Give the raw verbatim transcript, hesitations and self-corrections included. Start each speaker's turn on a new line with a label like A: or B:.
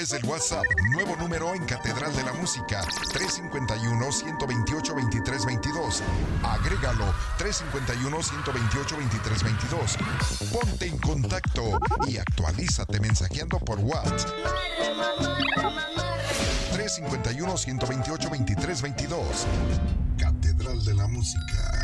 A: través del WhatsApp, nuevo número en Catedral de la Música, tres cinco uno, uno dos ocho, dos tres dos dos. Agrégalo, tres cinco uno, uno dos ocho, dos tres dos dos. Ponte en contacto y actualízate mensajeando por WhatsApp. tres cinco uno, uno dos ocho, dos tres dos dos. Catedral de la Música.